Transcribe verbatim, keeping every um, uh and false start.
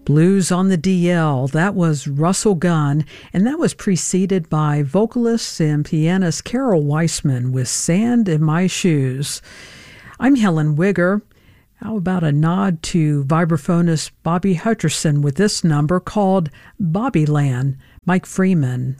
Blues on the D L, that was Russell Gunn, and that was preceded by vocalist and pianist Carol Weissman with Sand in My Shoes. I'm Helen Wigger. How about a nod to vibraphonist Bobby Hutcherson with this number called Bobbyland, Mike Freeman.